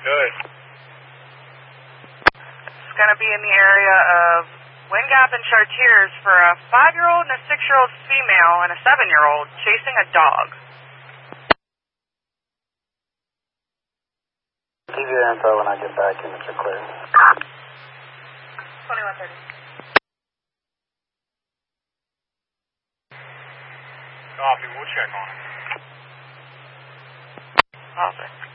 Good. It's going to be in the area of Wind Gap and Chartiers for a 5-year-old and a 6-year-old female and a 7-year-old chasing a dog. Give you info when I get back in if you're clear. 2130. Copy, we'll check on it. Office.